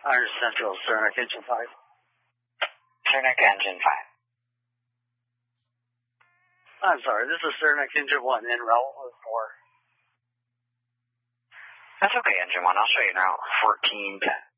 Iron Central, Saranac Engine 5. Saranac Engine 5. I'm sorry, this is Saranac Engine 1 en route with 4. That's okay, Engine 1. I'll show you now. 1410.